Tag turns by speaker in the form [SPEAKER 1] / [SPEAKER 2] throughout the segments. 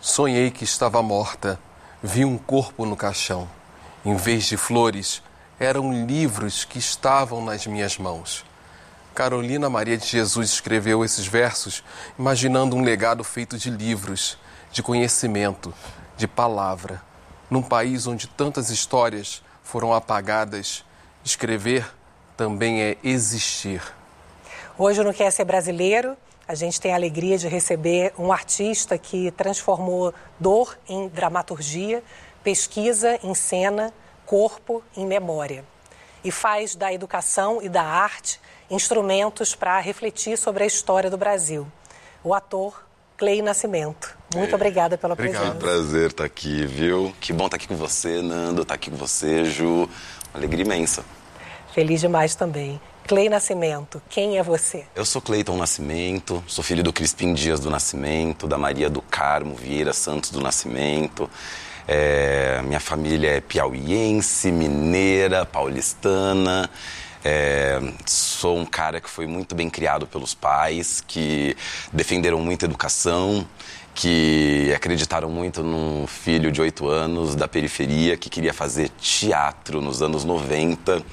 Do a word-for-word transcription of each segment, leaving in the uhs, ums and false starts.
[SPEAKER 1] Sonhei que estava morta, vi um corpo no caixão. Em vez de flores, eram livros que estavam nas minhas mãos. Carolina Maria de Jesus escreveu esses versos imaginando um legado feito de livros, de conhecimento, de palavra. Num país onde tantas histórias foram apagadas, escrever também é existir.
[SPEAKER 2] Hoje no Quer Ser Brasileiro, a gente tem a alegria de receber um artista que transformou dor em dramaturgia, pesquisa em cena, corpo em memória. E faz da educação e da arte instrumentos para refletir sobre a história do Brasil. O ator Clay Nascimento. Muito é. obrigada pela presença.
[SPEAKER 3] É um prazer estar aqui, viu? Que bom estar aqui com você, Nando, estar aqui com você, Ju. Uma alegria imensa.
[SPEAKER 2] Feliz demais também. Clay Nascimento, quem é você?
[SPEAKER 3] Eu sou Cleiton Nascimento, sou filho do Crispim Dias do Nascimento, da Maria do Carmo Vieira Santos do Nascimento. É, minha família é piauiense, mineira, paulistana. É, sou um cara que foi muito bem criado pelos pais, que defenderam muito a educação, que acreditaram muito num filho de oito anos da periferia que queria fazer teatro nos anos noventa.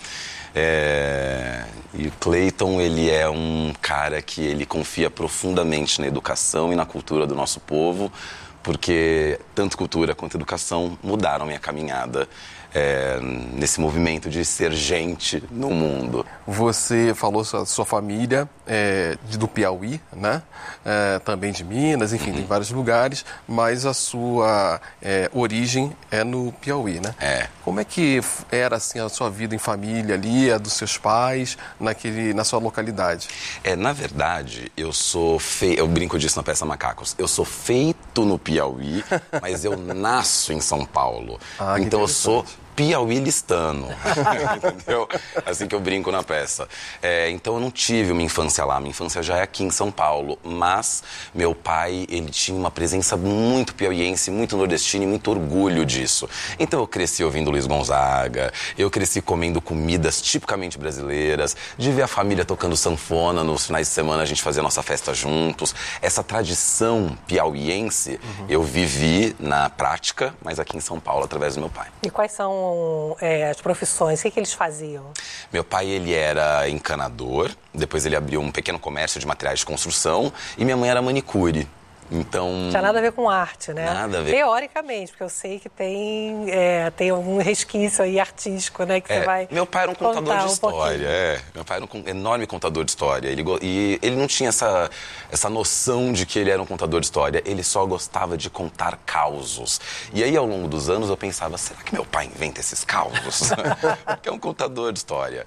[SPEAKER 3] É, e o Cleiton, ele é um cara que ele confia profundamente na educação e na cultura do nosso povo, porque tanto cultura quanto educação mudaram minha caminhada é, nesse movimento de ser gente no mundo.
[SPEAKER 1] Você falou da sua família é, do Piauí, né? É, também de Minas, enfim, uhum. tem vários lugares, mas a sua é, origem é no Piauí, né?
[SPEAKER 3] É.
[SPEAKER 1] Como é que era assim, a sua vida em família ali, a dos seus pais, naquele, na sua localidade?
[SPEAKER 3] É, na verdade, eu sou feito, eu brinco disso na peça Macacos, eu sou feito no Piauí, mas eu nasço em São Paulo.
[SPEAKER 1] Ah,
[SPEAKER 3] então eu sou piauilistano, entendeu? Assim que eu brinco na peça. É, então eu não tive uma infância lá, minha infância já é aqui em São Paulo, mas meu pai, ele tinha uma presença muito piauiense, muito nordestina e muito orgulho disso. Então eu cresci ouvindo Luiz Gonzaga, eu cresci comendo comidas tipicamente brasileiras, de ver a família tocando sanfona, nos finais de semana a gente fazia a nossa festa juntos. Essa tradição piauiense uhum. eu vivi na prática, mas aqui em São Paulo, através do meu pai.
[SPEAKER 2] E quais são É, as profissões, o que, que eles faziam?
[SPEAKER 3] Meu pai, ele era encanador, depois ele abriu um pequeno comércio de materiais de construção e minha mãe era manicure. Então...
[SPEAKER 2] Não tinha nada a ver com arte, né?
[SPEAKER 3] Nada a ver.
[SPEAKER 2] Teoricamente, porque eu sei que tem, é, tem algum resquício aí artístico, né? Que
[SPEAKER 3] é,
[SPEAKER 2] você vai
[SPEAKER 3] meu pai era um contador de
[SPEAKER 2] um
[SPEAKER 3] história, é. Meu pai era um enorme contador de história. Ele, e ele não tinha essa, essa noção de que ele era um contador de história. Ele só gostava de contar causos. E aí, ao longo dos anos, eu pensava, será que meu pai inventa esses causos? Porque é um contador de história.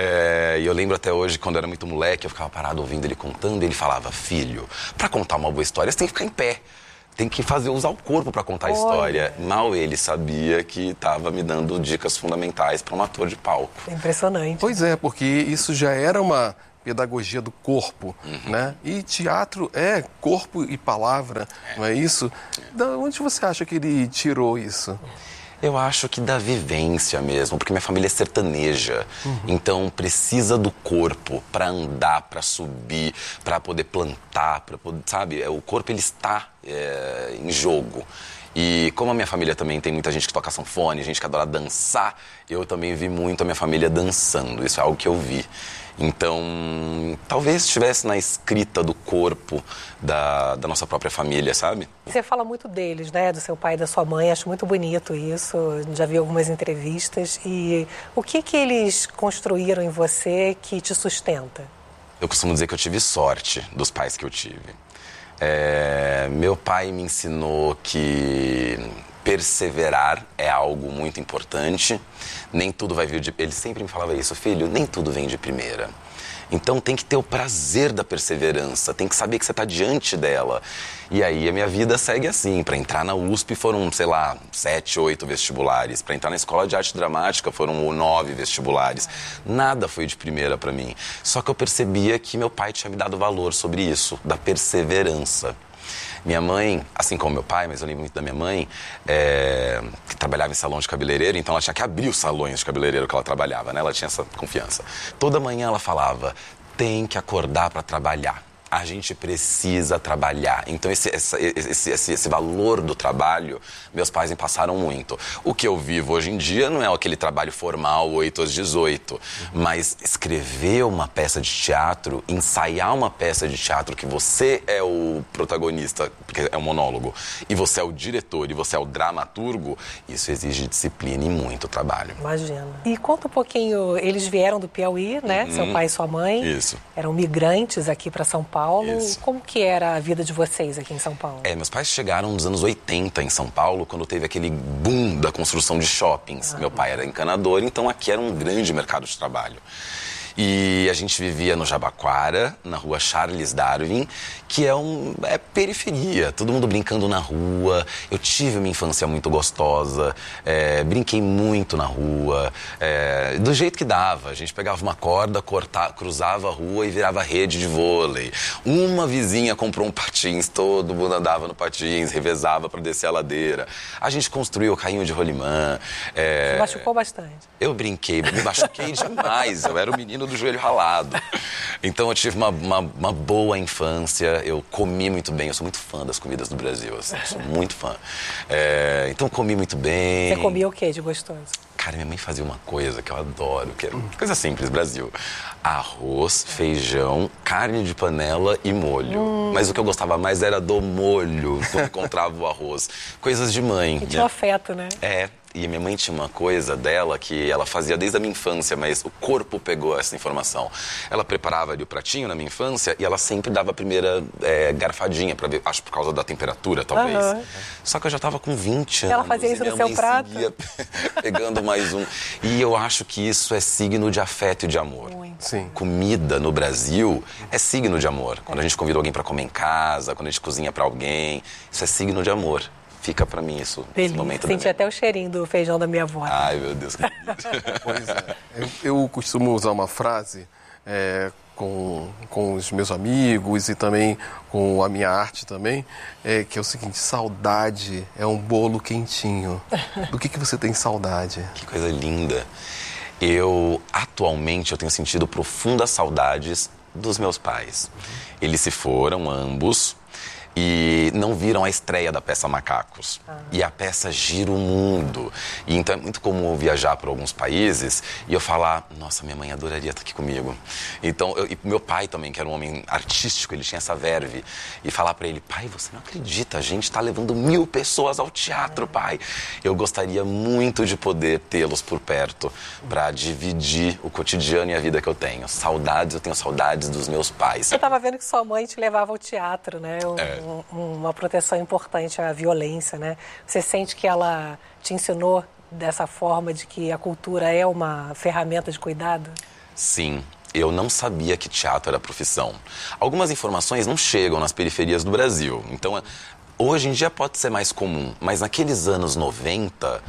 [SPEAKER 3] É, e eu lembro até hoje, quando eu era muito moleque, eu ficava parado ouvindo ele contando, e ele falava, filho, pra contar uma boa história, você tem que ficar em pé. Tem que fazer, usar o corpo para contar a história.
[SPEAKER 2] Olha.
[SPEAKER 3] Mal ele sabia que estava me dando dicas fundamentais para um ator de palco.
[SPEAKER 2] Impressionante.
[SPEAKER 1] Pois é, porque isso já era uma pedagogia do corpo,
[SPEAKER 3] uhum.
[SPEAKER 1] né? E teatro é corpo e palavra, é. não é isso? Da onde você acha que ele tirou isso?
[SPEAKER 3] Eu acho que da vivência mesmo, porque minha família é sertaneja, uhum. então precisa do corpo para andar, para subir, para poder plantar, para poder, sabe? O corpo, ele está é, em jogo. E como a minha família também tem muita gente que toca sanfone, gente que adora dançar, eu também vi muito a minha família dançando, isso é algo que eu vi. Então, talvez estivesse na escrita do corpo da, da nossa própria família, sabe?
[SPEAKER 2] Você fala muito deles, né? Do seu pai e da sua mãe, acho muito bonito isso, já vi algumas entrevistas. E o que que eles construíram em você que te sustenta?
[SPEAKER 3] Eu costumo dizer que eu tive sorte dos pais que eu tive. É, meu pai me ensinou que perseverar é algo muito importante. Nem tudo vai vir de... Ele sempre me falava isso, filho, nem tudo vem de primeira. Então tem que ter o prazer da perseverança, tem que saber que você está diante dela. E aí a minha vida segue assim. Para entrar na U S P foram, sei lá, sete, oito vestibulares. Para entrar na Escola de Arte Dramática foram nove vestibulares. Nada foi de primeira para mim. Só que eu percebia que meu pai tinha me dado valor sobre isso, da perseverança. Minha mãe, assim como meu pai, mas eu lembro muito da minha mãe, é, que trabalhava em salão de cabeleireiro, então ela tinha que abrir os salões de cabeleireiro que ela trabalhava, né? Ela tinha essa confiança. Toda manhã ela falava, tem que acordar para trabalhar. A gente precisa trabalhar. Então, esse, esse, esse, esse, esse valor do trabalho, meus pais me passaram muito. O que eu vivo hoje em dia não é aquele trabalho formal, oito às dezoito. Uhum. Mas escrever uma peça de teatro, ensaiar uma peça de teatro que você é o protagonista, porque é um monólogo, e você é o diretor, e você é o dramaturgo, isso exige disciplina e muito trabalho.
[SPEAKER 2] Imagina. E conta um pouquinho, eles vieram do Piauí, né? Uhum. Seu pai e sua mãe.
[SPEAKER 3] Isso. Eram
[SPEAKER 2] migrantes aqui para São Paulo. Paulo.
[SPEAKER 3] Isso.
[SPEAKER 2] Como que era a vida de vocês aqui em São Paulo?
[SPEAKER 3] É, meus pais chegaram nos anos oitenta em São Paulo, quando teve aquele boom da construção de shoppings. Ah. Meu pai era encanador, então aqui era um grande mercado de trabalho. E a gente vivia no Jabaquara, na rua Charles Darwin, que é, um, é periferia, todo mundo brincando na rua. Eu tive uma infância muito gostosa, é, brinquei muito na rua, é, do jeito que dava. A gente pegava uma corda, corta, cruzava a rua e virava rede de vôlei. Uma vizinha comprou um patins, todo mundo andava no patins, revezava para descer a ladeira. A gente construiu o carrinho de rolimã. É,
[SPEAKER 2] Você machucou bastante?
[SPEAKER 3] Eu brinquei, me machuquei demais, eu era o menino do joelho ralado. Então eu tive uma, uma, uma boa infância, eu comi muito bem, eu sou muito fã das comidas do Brasil, assim, sou muito fã. É, então comi muito bem.
[SPEAKER 2] Você comia o que de gostoso?
[SPEAKER 3] Cara, minha mãe fazia uma coisa que eu adoro, que é coisa simples, Brasil. Arroz, feijão, carne de panela e molho. Hum. Mas o que eu gostava mais era do molho, quando encontrava o arroz. Coisas de mãe.
[SPEAKER 2] E tinha um afeto, né?
[SPEAKER 3] É. E minha mãe tinha uma coisa dela que ela fazia desde a minha infância, mas o corpo pegou essa informação. Ela preparava ali o pratinho na minha infância e ela sempre dava a primeira é, garfadinha, pra ver, acho por causa da temperatura, talvez. Uhum. Só que eu já estava com vinte anos.
[SPEAKER 2] Ela fazia isso no seu prato?
[SPEAKER 3] Seguia pegando mais um. E eu acho que isso é signo de afeto e de amor.
[SPEAKER 2] Muito.
[SPEAKER 1] Sim.
[SPEAKER 3] Comida no Brasil é signo de amor. Quando a gente convida alguém para comer em casa, quando a gente cozinha para alguém, isso é signo de amor. Fica pra mim isso, esse momento.
[SPEAKER 2] Senti até o cheirinho do feijão da minha avó.
[SPEAKER 3] Ai, meu Deus, que
[SPEAKER 1] Pois é. Eu, eu costumo usar uma frase é, com, com os meus amigos e também com a minha arte também, é, que é o seguinte: saudade é um bolo quentinho. Do que, que você tem saudade?
[SPEAKER 3] Que coisa linda. Eu, atualmente, eu tenho sentido profundas saudades dos meus pais. Uhum. Eles se foram, ambos, e não viram a estreia da peça Macacos. Ah. E a peça gira o mundo. E então é muito comum eu viajar para alguns países e eu falar: nossa, minha mãe adoraria estar aqui comigo. Então, eu, e meu pai também, que era um homem artístico, ele tinha essa verve. E falar para ele: pai, você não acredita, a gente está levando mil pessoas ao teatro, pai. Eu gostaria muito de poder tê-los por perto para dividir o cotidiano e a vida que eu tenho. Saudades, eu tenho saudades dos meus pais.
[SPEAKER 2] Eu estava vendo que sua mãe te levava ao teatro, né? Um,
[SPEAKER 3] é.
[SPEAKER 2] um, uma proteção importante à violência, né? Você sente que ela te ensinou dessa forma de que a cultura é uma ferramenta de cuidado?
[SPEAKER 3] Sim. Eu não sabia que teatro era profissão. Algumas informações não chegam nas periferias do Brasil. Então, hoje em dia pode ser mais comum, mas naqueles anos noventa...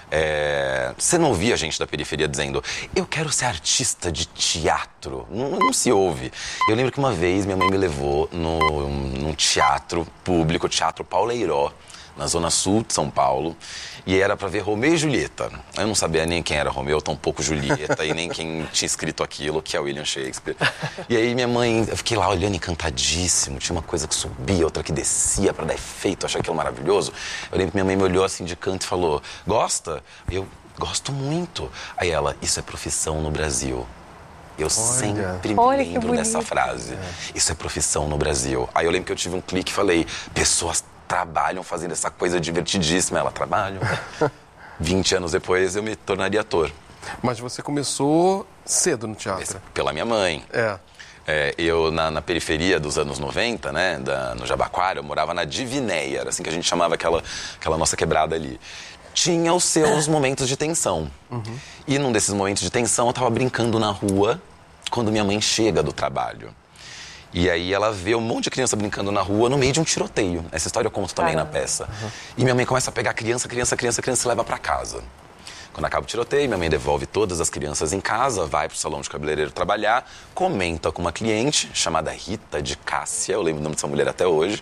[SPEAKER 3] É, você não ouvia gente da periferia dizendo: eu quero ser artista de teatro. Não, não se ouve. Eu lembro que uma vez minha mãe me levou no, num teatro público, Teatro Pauleiró, na zona sul de São Paulo, e era para ver Romeu e Julieta. Eu não sabia nem quem era Romeu, tampouco Julieta, e nem quem tinha escrito aquilo, que é William Shakespeare. E aí minha mãe, eu fiquei lá olhando encantadíssimo, tinha uma coisa que subia, outra que descia para dar efeito, achei aquilo maravilhoso. Eu lembro que minha mãe me olhou assim de canto e falou: gosta? Eu, gosto muito. Aí ela: isso é profissão no Brasil. Eu Olha. sempre me
[SPEAKER 2] Olha,
[SPEAKER 3] lembro dessa frase. É. Isso é profissão no Brasil. Aí eu lembro que eu tive um clique e falei: pessoas trabalham fazendo essa coisa divertidíssima. Ela trabalha. vinte anos depois eu me tornaria ator.
[SPEAKER 1] Mas você começou cedo no teatro?
[SPEAKER 3] Esse, pela minha mãe.
[SPEAKER 1] É.
[SPEAKER 3] É, eu, na, na periferia dos anos noventa, né, da, no Jabaquara, eu morava na Divinéia, era assim que a gente chamava aquela, aquela nossa quebrada ali. Tinha os seus momentos de tensão. Uhum. E num desses momentos de tensão, eu estava brincando na rua quando minha mãe chega do trabalho. E aí ela vê um monte de criança brincando na rua no meio de um tiroteio. Essa história eu conto também Caramba. na peça. Uhum. E minha mãe começa a pegar criança, criança, criança, criança e leva para casa. Quando acaba o tiroteio, minha mãe devolve todas as crianças em casa, vai pro salão de cabeleireiro trabalhar, comenta com uma cliente chamada Rita de Cássia, eu lembro o nome dessa mulher até hoje,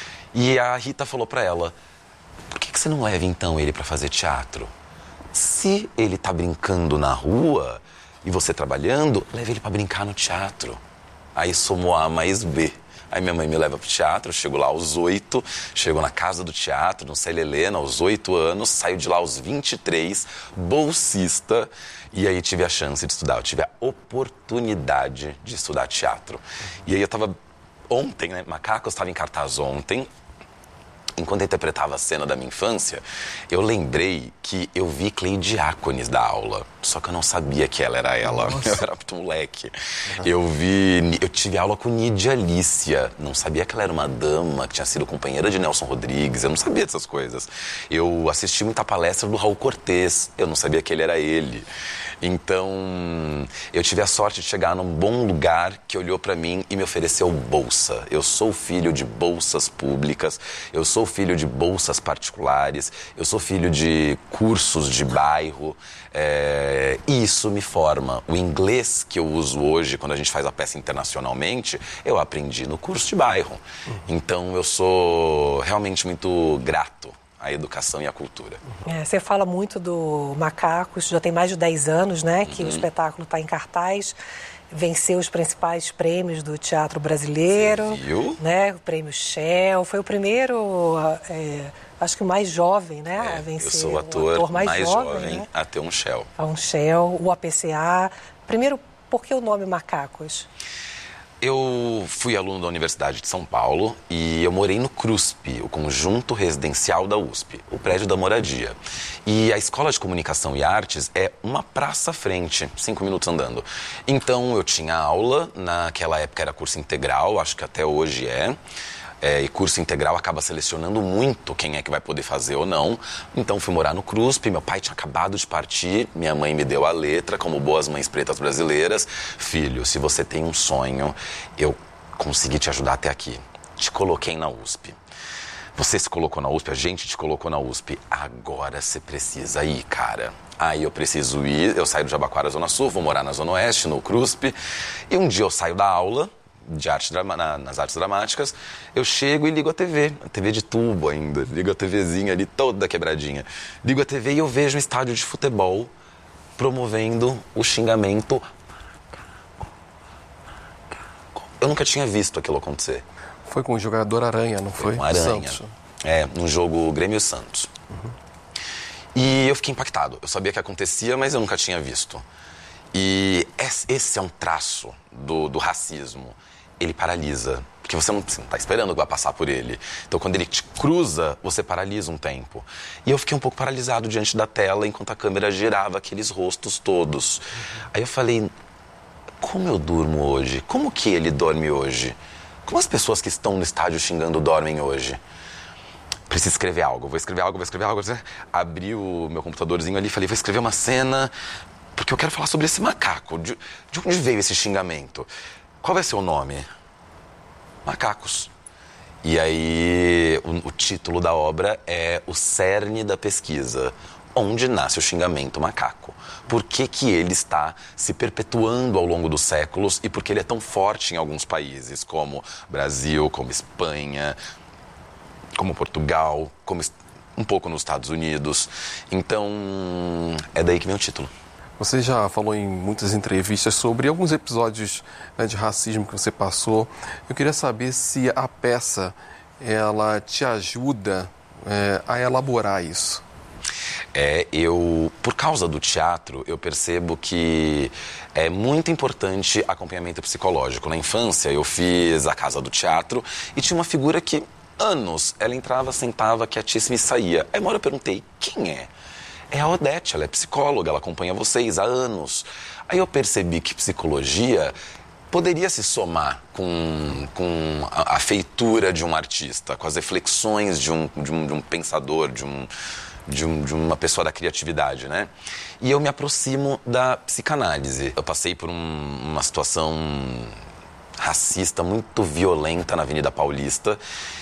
[SPEAKER 3] e a Rita falou para ela: por que, que você não leva então ele para fazer teatro? Se ele tá brincando na rua e você trabalhando, leva ele para brincar no teatro. Aí somou A mais B. Aí minha mãe me leva pro teatro, eu chego lá aos oito, chego na Casa do Teatro, no Célia Helena, aos oito anos, saio de lá aos vinte e três, bolsista, e aí tive a chance de estudar, eu tive a oportunidade de estudar teatro. E aí eu tava ontem, né, Macacos estava em cartaz ontem. Enquanto eu interpretava a cena da minha infância, eu lembrei que eu vi Cleide Diáconis da aula. Só que eu não sabia que ela era ela. Nossa. Eu era muito moleque. Uhum. Eu vi... Eu tive aula com Nidia Alicia. Não sabia que ela era uma dama, que tinha sido companheira de Nelson Rodrigues. Eu não sabia dessas coisas. Eu assisti muita palestra do Raul Cortez. Eu não sabia que ele era ele. Então, eu tive a sorte de chegar num bom lugar que olhou pra mim e me ofereceu bolsa. Eu sou filho de bolsas públicas, eu sou filho de bolsas particulares, eu sou filho de cursos de bairro, é, e isso me forma. O inglês que eu uso hoje, quando a gente faz a peça internacionalmente, eu aprendi no curso de bairro. Então, eu sou realmente muito grato à educação e à cultura.
[SPEAKER 2] É, você fala muito do Macacos, já tem mais de dez anos, né, que uhum. o espetáculo está em cartaz, venceu os principais prêmios do teatro brasileiro,
[SPEAKER 3] Você viu?
[SPEAKER 2] Né, o prêmio Shell, foi o primeiro, é, acho que o mais jovem, né,
[SPEAKER 3] é,
[SPEAKER 2] a vencer.
[SPEAKER 3] Eu sou o ator,
[SPEAKER 2] ator mais,
[SPEAKER 3] mais
[SPEAKER 2] jovem,
[SPEAKER 3] jovem
[SPEAKER 2] né?
[SPEAKER 3] a ter um Shell.
[SPEAKER 2] A um Shell, o A P C A. Primeiro, por que o nome Macacos?
[SPEAKER 3] Eu fui aluno da Universidade de São Paulo e eu morei no CRUSP, o Conjunto Residencial da U S P, o prédio da moradia. E a Escola de Comunicação e Artes é uma praça à frente, cinco minutos andando. Então eu tinha aula, naquela época era curso integral, acho que até hoje é. É, e curso integral acaba selecionando muito quem é que vai poder fazer ou não. Então fui morar no CRUSP, meu pai tinha acabado de partir, minha mãe me deu a letra, como boas mães pretas brasileiras. Filho, se você tem um sonho, eu consegui te ajudar até aqui. Te coloquei na U S P. Você se colocou na U S P, a gente te colocou na U S P. Agora você precisa ir, cara. Aí eu preciso ir, eu saio do Jabaquara, Zona Sul, vou morar na Zona Oeste, no CRUSP. E um dia eu saio da aula de arte, na, nas artes dramáticas, eu chego e ligo a T V, a T V de tubo ainda, ligo a TVzinha ali toda quebradinha, ligo a T V e eu vejo um estádio de futebol promovendo o xingamento. Eu nunca tinha visto aquilo acontecer.
[SPEAKER 1] Foi com o jogador Aranha, não foi?
[SPEAKER 3] foi com Aranha.
[SPEAKER 1] Santos.
[SPEAKER 3] É, no jogo Grêmio Santos. Uhum. E eu fiquei impactado, eu sabia que acontecia, mas eu nunca tinha visto. E esse é um traço do, do racismo. Ele paralisa, porque você não está esperando que vai passar por ele. Então, quando ele te cruza, você paralisa um tempo. E eu fiquei um pouco paralisado diante da tela, enquanto a câmera girava aqueles rostos todos. Uhum. Aí eu falei, como eu durmo hoje? Como que ele dorme hoje? Como as pessoas que estão no estádio xingando dormem hoje? Preciso escrever algo, vou escrever algo, vou escrever algo. Abri o meu computadorzinho ali e falei, vou escrever uma cena, porque eu quero falar sobre esse macaco. De, de onde veio esse xingamento? Qual vai ser o nome? Macacos. E aí, o, o título da obra é O Cerne da Pesquisa. Onde nasce o xingamento macaco? Por que que ele está se perpetuando ao longo dos séculos e por que ele é tão forte em alguns países, como Brasil, como Espanha, como Portugal, como um pouco nos Estados Unidos. Então, é daí que vem o título.
[SPEAKER 1] Você já falou em muitas entrevistas sobre alguns episódios, né, de racismo que você passou. Eu queria saber se a peça ela te ajuda é, a elaborar isso.
[SPEAKER 3] É, eu, por causa do teatro, eu percebo que é muito importante acompanhamento psicológico. Na infância, eu fiz a Casa do Teatro e tinha uma figura que, anos, ela entrava, sentava, quietíssima e saía. Aí uma hora eu perguntei, quem é? É a Odete, ela é psicóloga, ela acompanha vocês há anos. Aí eu percebi que psicologia poderia se somar com, com a, a feitura de um artista, com as reflexões de um, de um, de um pensador, de, um, de, um, de uma pessoa da criatividade, né? E eu me aproximo da psicanálise. Eu passei por um, uma situação racista muito violenta na Avenida Paulista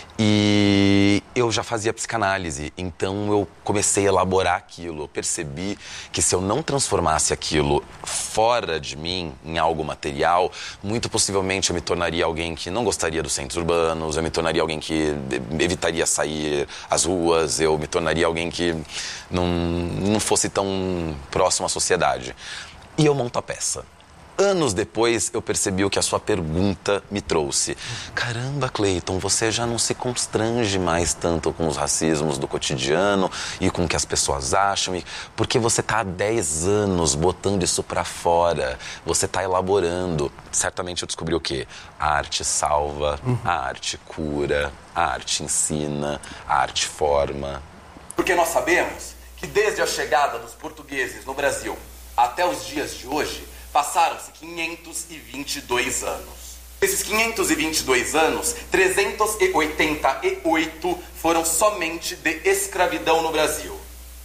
[SPEAKER 3] e eu já fazia psicanálise, então eu comecei a elaborar aquilo. Eu percebi que se eu não transformasse aquilo fora de mim, em algo material, muito possivelmente eu me tornaria alguém que não gostaria dos centros urbanos, eu me tornaria alguém que evitaria sair às ruas, eu me tornaria alguém que não, não fosse tão próximo à sociedade. E eu monto a peça. Anos depois, eu percebi o que a sua pergunta me trouxe. Caramba, Cleiton, você já não se constrange mais tanto com os racismos do cotidiano e com o que as pessoas acham, e... porque você está há dez anos botando isso para fora, você está elaborando. Certamente eu descobri o quê? A arte salva, uhum. a arte cura, a arte ensina, a arte forma.
[SPEAKER 4] Porque nós sabemos que desde a chegada dos portugueses no Brasil até os dias de hoje, passaram-se quinhentos e vinte e dois anos. Esses quinhentos e vinte e dois anos, trezentos e oitenta e oito foram somente de escravidão no Brasil.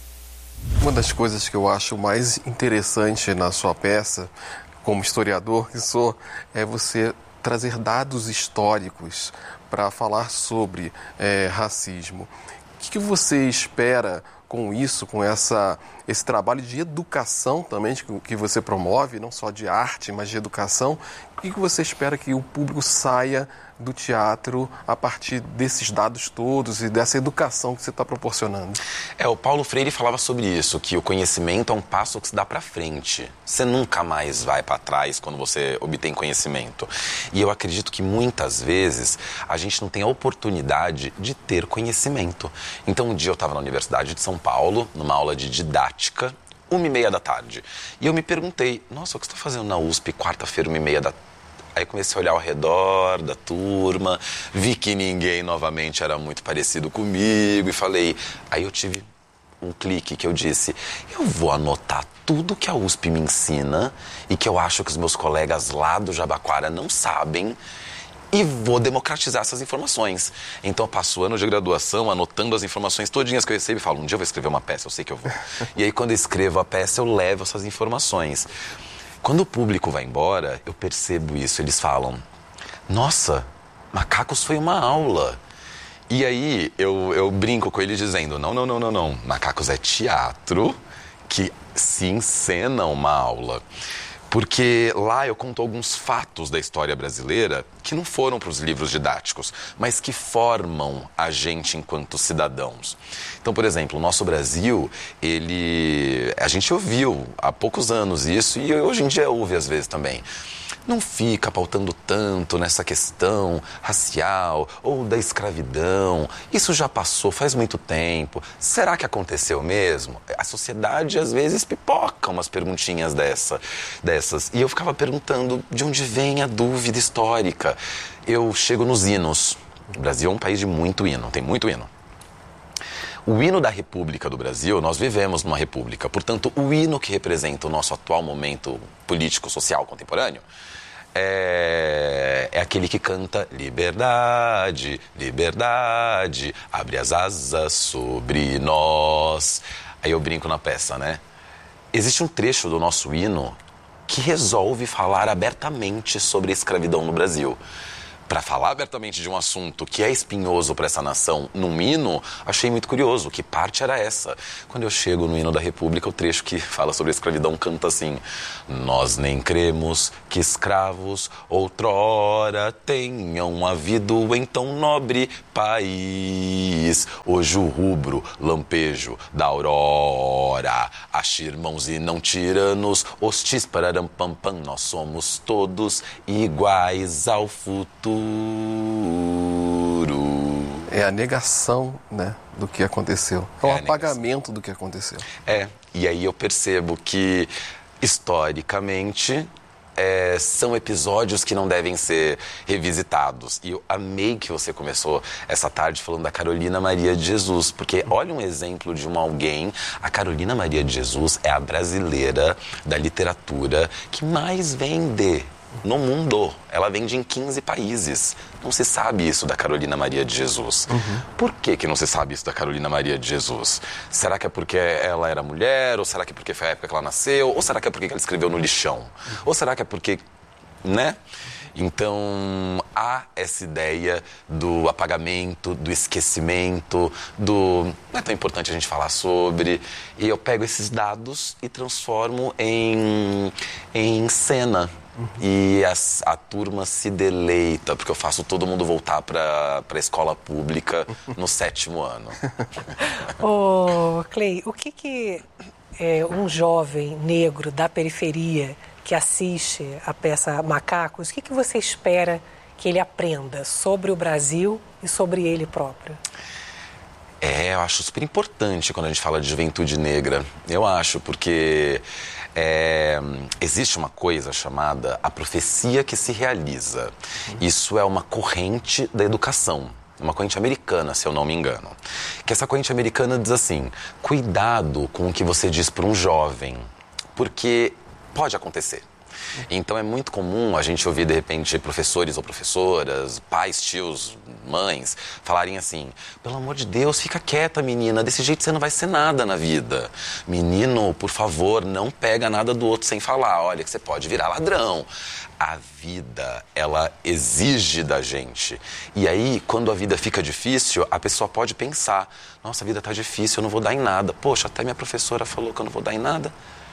[SPEAKER 1] Uma das coisas que eu acho mais interessante na sua peça, como historiador que sou, é você trazer dados históricos para falar sobre é, racismo. O que você espera com isso, com essa, esse trabalho de educação também que, que você promove, não só de arte, mas de educação? O que você espera que o público saia do teatro a partir desses dados todos e dessa educação que você está proporcionando?
[SPEAKER 3] É, o Paulo Freire falava sobre isso, que o conhecimento é um passo que se dá para frente. Você nunca mais vai para trás quando você obtém conhecimento. E eu acredito que muitas vezes a gente não tem a oportunidade de ter conhecimento. Então um dia eu estava na Universidade de São Paulo, numa aula de didática, uma e meia da tarde. E eu me perguntei, nossa, o que você está fazendo na U S P quarta-feira, uma e meia da tarde? Aí comecei a olhar ao redor da turma, vi que ninguém novamente era muito parecido comigo e falei... Aí eu tive um clique que eu disse, eu vou anotar tudo que a U S P me ensina e que eu acho que os meus colegas lá do Jabaquara não sabem e vou democratizar essas informações. Então eu passo o ano de graduação anotando as informações todinhas que eu recebo e falo, um dia eu vou escrever uma peça, eu sei que eu vou. E aí quando eu escrevo a peça eu levo essas informações. Quando o público vai embora, eu percebo isso. Eles falam, nossa, Macacos foi uma aula. E aí eu, eu brinco com eles dizendo, não, não, não, não, não. Macacos é teatro que se encena uma aula. Porque lá eu conto alguns fatos da história brasileira que não foram para os livros didáticos, mas que formam a gente enquanto cidadãos. Então, por exemplo, o nosso Brasil, ele... a gente ouviu há poucos anos isso e hoje em dia ouve às vezes também. Não fica pautando tanto nessa questão racial ou da escravidão. Isso já passou faz muito tempo. Será que aconteceu mesmo? A sociedade, às vezes, pipoca umas perguntinhas dessa, dessas. E eu ficava perguntando de onde vem a dúvida histórica. Eu chego nos hinos. O Brasil é um país de muito hino, tem muito hino. O hino da República do Brasil, nós vivemos numa república. Portanto, o hino que representa o nosso atual momento político, social, contemporâneo, é, é aquele que canta liberdade, liberdade, abre as asas sobre nós. Aí eu brinco na peça, né? Existe um trecho do nosso hino que resolve falar abertamente sobre a escravidão no Brasil. Para falar abertamente de um assunto que é espinhoso para essa nação num hino, achei muito curioso. Que parte era essa? Quando eu chego no hino da República, o trecho que fala sobre a escravidão canta assim: nós nem cremos que escravos outrora tenham havido em tão nobre país. Hoje o rubro, lampejo da aurora, ache irmãos e não tiranos, hostis pararam pam pam, nós somos todos iguais ao futuro.
[SPEAKER 1] É a negação, né, do que aconteceu. É o é apagamento do que aconteceu.
[SPEAKER 3] É, e aí eu percebo que, historicamente, é, são episódios que não devem ser revisitados. E eu amei que você começou essa tarde falando da Carolina Maria de Jesus, porque olha um exemplo de um alguém. A Carolina Maria de Jesus é a brasileira da literatura que mais vende no mundo. Ela vende em quinze países. Não se sabe isso da Carolina Maria de Jesus. Uhum. Por que que não se sabe isso da Carolina Maria de Jesus? Será que é porque ela era mulher? Ou será que é porque foi a época que ela nasceu? Ou será que é porque ela escreveu no lixão? Uhum. Ou será que é porque... né? Então, há essa ideia do apagamento, do esquecimento, do... não é tão importante a gente falar sobre. E eu pego esses dados e transformo em, em cena. Uhum. E a, a turma se deleita, porque eu faço todo mundo voltar para a escola pública no sétimo ano.
[SPEAKER 2] Ô, Clay, o que que é, um jovem negro da periferia que assiste a peça Macacos, o que, que você espera que ele aprenda sobre o Brasil e sobre ele próprio?
[SPEAKER 3] É, eu acho super importante quando a gente fala de juventude negra. Eu acho, porque é, existe uma coisa chamada a profecia que se realiza. Isso é uma corrente da educação, uma corrente americana, se eu não me engano. Que essa corrente americana diz assim: cuidado com o que você diz para um jovem, porque pode acontecer. Então é muito comum a gente ouvir, de repente, professores ou professoras, pais, tios, mães, falarem assim: pelo amor de Deus, fica quieta, menina, desse jeito você não vai ser nada na vida. Menino, por favor, não pega nada do outro sem falar, olha que você pode virar ladrão. A vida, ela exige da gente. E aí, quando a vida fica difícil, a pessoa pode pensar: nossa, a vida tá difícil, eu não vou dar em nada. Poxa, até minha professora falou que eu não vou dar em nada.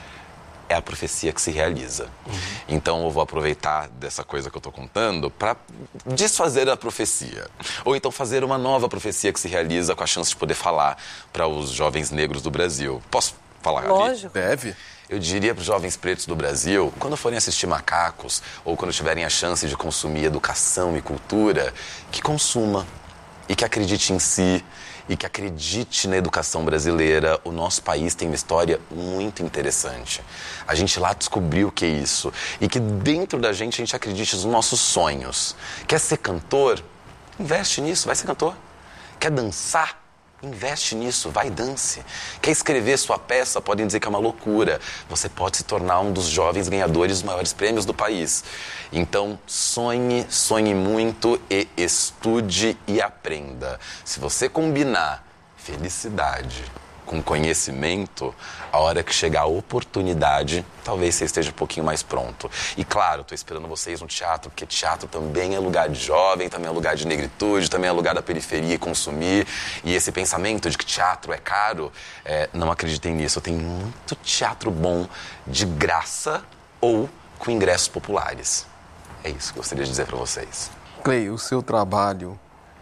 [SPEAKER 3] É a profecia que se realiza. Uhum. Então eu vou aproveitar dessa coisa que eu estou contando para desfazer a profecia. Ou então fazer uma nova profecia que se realiza com a chance de poder falar para os jovens negros do Brasil. Posso falar, Gabi?
[SPEAKER 2] Lógico.
[SPEAKER 1] Deve.
[SPEAKER 3] Eu diria para os jovens pretos do Brasil, quando forem assistir Macacos, ou quando tiverem a chance de consumir educação e cultura, que consuma e que acredite em si, e que acredite na educação brasileira. O nosso país tem uma história muito interessante. A gente lá descobriu o que é isso. E que dentro da gente, a gente acredite nos nossos sonhos. Quer ser cantor? Investe nisso, vai ser cantor. Quer dançar? Investe nisso, vai e dance. Quer escrever sua peça? Podem dizer que é uma loucura. Você pode se tornar um dos jovens ganhadores dos maiores prêmios do país. Então, sonhe, sonhe muito e estude e aprenda. Se você combinar felicidade com conhecimento, a hora que chegar a oportunidade, talvez você esteja um pouquinho mais pronto. E claro, estou esperando vocês no teatro, porque teatro também é lugar de jovem, também é lugar de negritude, também é lugar da periferia consumir. E esse pensamento de que teatro é caro, é, não acreditem nisso. Tem muito teatro bom de graça ou com ingressos populares. É isso que eu gostaria de dizer para vocês.
[SPEAKER 1] Clay, o seu trabalho,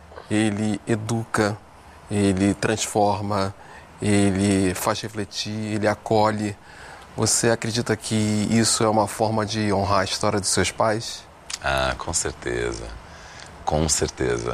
[SPEAKER 1] ele educa, ele transforma, ele faz refletir, ele acolhe. Você acredita que isso é uma forma de honrar a história dos seus pais?
[SPEAKER 3] Ah, com certeza. Com certeza.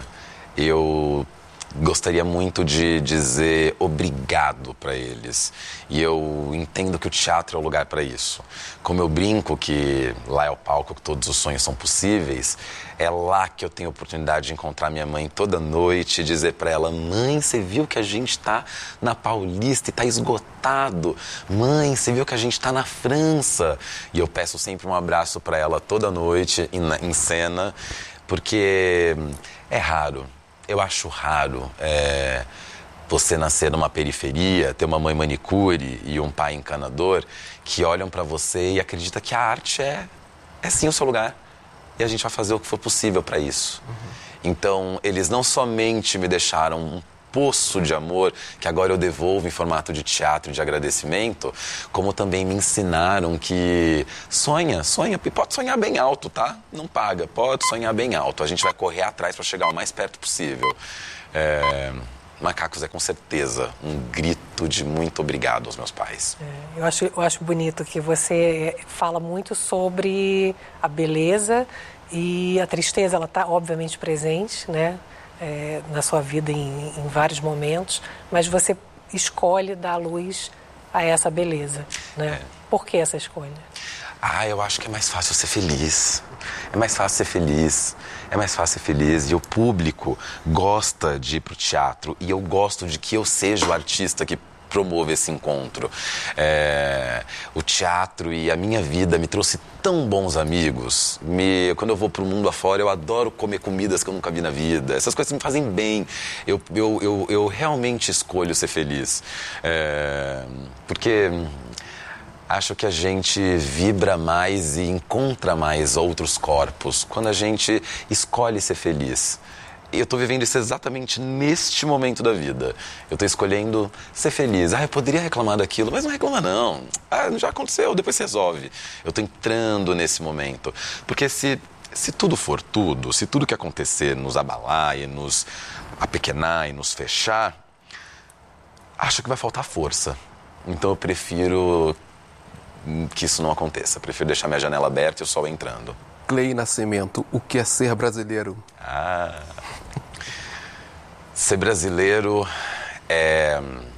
[SPEAKER 3] Eu gostaria muito de dizer obrigado para eles. E eu entendo que o teatro é o lugar para isso. Como eu brinco que lá é o palco que todos os sonhos são possíveis, é lá que eu tenho a oportunidade de encontrar minha mãe toda noite e dizer para ela: mãe, você viu que a gente está na Paulista e está esgotado? Mãe, você viu que a gente está na França? E eu peço sempre um abraço para ela toda noite em cena, porque é raro. Eu acho raro é, você nascer numa periferia, ter uma mãe manicure e um pai encanador que olham para você e acreditam que a arte é, é sim o seu lugar. E a gente vai fazer o que for possível para isso. Uhum. Então, eles não somente me deixaram um poço de amor, que agora eu devolvo em formato de teatro e de agradecimento, como também me ensinaram que sonha, sonha, e pode sonhar bem alto, tá? Não paga, pode sonhar bem alto. A gente vai correr atrás para chegar o mais perto possível. É... Macacos é com certeza um grito de muito obrigado aos meus pais.
[SPEAKER 2] É, eu acho, eu acho bonito que você fala muito sobre a beleza e a tristeza, ela está obviamente presente, né? É, na sua vida em, em vários momentos, mas você escolhe dar luz a essa beleza, né? É. Por que essa escolha?
[SPEAKER 3] Ah, eu acho que é mais fácil ser feliz. É mais fácil ser feliz. É mais fácil ser feliz. E o público gosta de ir pro teatro. E eu gosto de que eu seja o artista que promove esse encontro. É, o teatro e a minha vida me trouxe tão bons amigos. Me, quando eu vou pro mundo afora, eu adoro comer comidas que eu nunca vi na vida. Essas coisas me fazem bem. Eu, eu, eu, eu realmente escolho ser feliz. É, porque acho que a gente vibra mais e encontra mais outros corpos quando a gente escolhe ser feliz. Eu estou vivendo isso exatamente neste momento da vida. Eu estou escolhendo ser feliz. Ah, eu poderia reclamar daquilo, mas não reclama não. Ah, já aconteceu, depois se resolve. Eu estou entrando nesse momento. Porque se, se tudo for tudo, se tudo que acontecer nos abalar e nos apequenar e nos fechar, acho que vai faltar força. Então eu prefiro que isso não aconteça. Prefiro deixar minha janela aberta e o sol entrando.
[SPEAKER 1] Clay Nascimento, o que é ser brasileiro?
[SPEAKER 3] Ah, ser brasileiro é...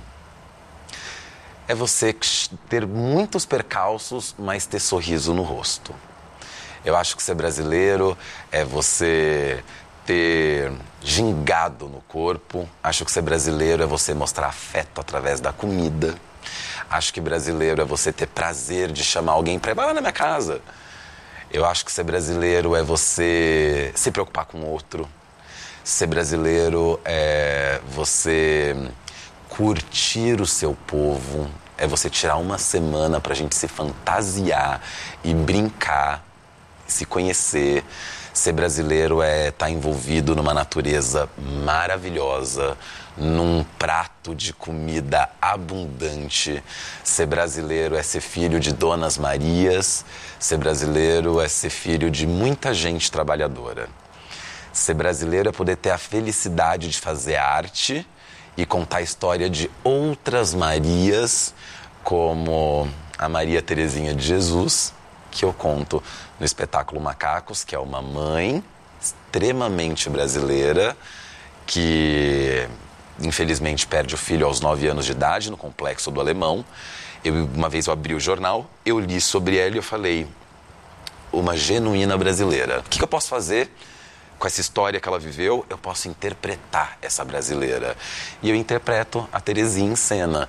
[SPEAKER 3] é você ter muitos percalços, mas ter sorriso no rosto. Eu acho que ser brasileiro é você ter gingado no corpo. Acho que ser brasileiro é você mostrar afeto através da comida. Acho que brasileiro é você ter prazer de chamar alguém para ir lá na minha casa. Eu acho que ser brasileiro é você se preocupar com o outro. Ser brasileiro é você curtir o seu povo. É você tirar uma semana pra gente se fantasiar e brincar, se conhecer. Ser brasileiro é estar envolvido numa natureza maravilhosa, num prato de comida abundante. Ser brasileiro é ser filho de Donas Marias. Ser brasileiro é ser filho de muita gente trabalhadora. Ser brasileiro é poder ter a felicidade de fazer arte e contar a história de outras Marias, como a Maria Terezinha de Jesus, que eu conto no espetáculo Macacos, que é uma mãe extremamente brasileira que, infelizmente, perde o filho aos nove anos de idade no Complexo do Alemão. Eu, uma vez eu abri o jornal, eu li sobre ela e eu falei, uma genuína brasileira. O que, que eu posso fazer com essa história que ela viveu? Eu posso interpretar essa brasileira. E eu interpreto a Terezinha em cena.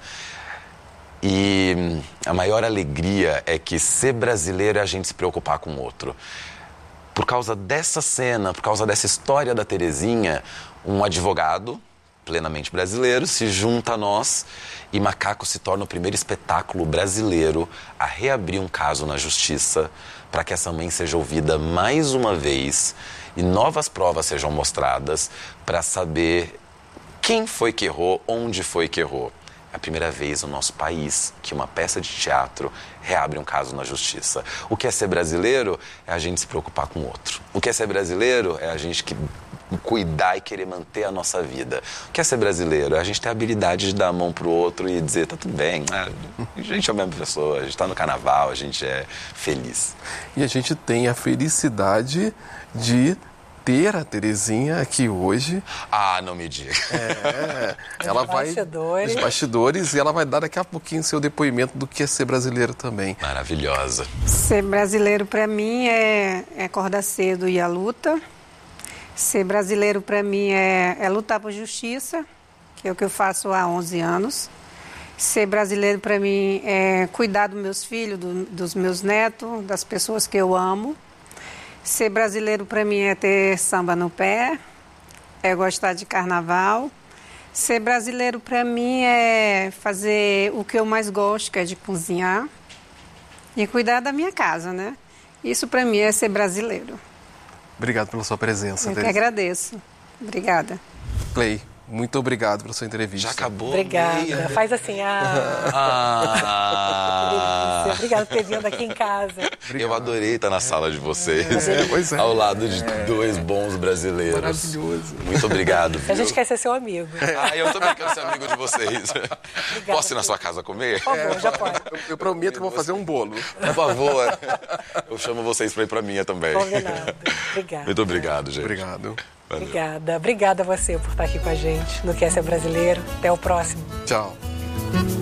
[SPEAKER 3] E a maior alegria é que ser brasileiro é a gente se preocupar com o outro. Por causa dessa cena, por causa dessa história da Terezinha, um advogado plenamente brasileiro se junta a nós e Macaco se torna o primeiro espetáculo brasileiro a reabrir um caso na justiça para que essa mãe seja ouvida mais uma vez e novas provas sejam mostradas para saber quem foi que errou, onde foi que errou. É a primeira vez no nosso país que uma peça de teatro reabre um caso na justiça. O que é ser brasileiro é a gente se preocupar com o outro. O que é ser brasileiro é a gente que cuidar e querer manter a nossa vida. O que é ser brasileiro é a gente ter a habilidade de dar a mão pro outro e dizer, tá tudo bem, a gente é a mesma pessoa, a gente tá no carnaval, a gente é feliz.
[SPEAKER 1] E a gente tem a felicidade de ter a Terezinha aqui hoje.
[SPEAKER 3] Ah, não me diga.
[SPEAKER 1] É, ela
[SPEAKER 2] Os
[SPEAKER 1] vai
[SPEAKER 2] bastidores.
[SPEAKER 1] os bastidores e ela vai dar daqui a pouquinho seu depoimento do que é ser brasileiro também.
[SPEAKER 3] Maravilhosa.
[SPEAKER 5] Ser brasileiro para mim é, é acordar cedo e ir à luta. Ser brasileiro para mim é, é lutar por justiça, que é o que eu faço há onze anos. Ser brasileiro para mim é cuidar dos meus filhos, do, dos meus netos, das pessoas que eu amo. Ser brasileiro para mim é ter samba no pé, é gostar de carnaval. Ser brasileiro para mim é fazer o que eu mais gosto, que é de cozinhar e cuidar da minha casa, né? Isso para mim é ser brasileiro.
[SPEAKER 1] Obrigado pela sua presença,
[SPEAKER 5] Eu que
[SPEAKER 1] Terezinha.
[SPEAKER 5] agradeço. Obrigada.
[SPEAKER 1] Clay, muito obrigado pela sua entrevista.
[SPEAKER 3] Já acabou?
[SPEAKER 2] Obrigada.
[SPEAKER 3] Meia.
[SPEAKER 2] Faz assim, ah...
[SPEAKER 3] Ah,
[SPEAKER 2] Obrigada por ter vindo aqui em casa.
[SPEAKER 3] eu adorei estar na sala de vocês,
[SPEAKER 1] É, pois é.
[SPEAKER 3] ao lado de dois bons brasileiros.
[SPEAKER 1] Maravilhoso.
[SPEAKER 3] Muito obrigado, viu?
[SPEAKER 2] A gente quer ser seu amigo.
[SPEAKER 3] Ah, eu também quero ser amigo de vocês. Posso ir na sua casa comer?
[SPEAKER 2] Por favor, já pode.
[SPEAKER 1] Eu, eu prometo que vou fazer um bolo.
[SPEAKER 3] Por favor. Eu chamo vocês para ir para minha também.
[SPEAKER 2] Combinado. Obrigada.
[SPEAKER 3] Muito obrigado, gente.
[SPEAKER 1] Obrigado.
[SPEAKER 3] Valeu.
[SPEAKER 2] Obrigada. Obrigada a você por estar aqui com a gente no Que é Ser Brasileiro. Até o próximo.
[SPEAKER 1] Tchau.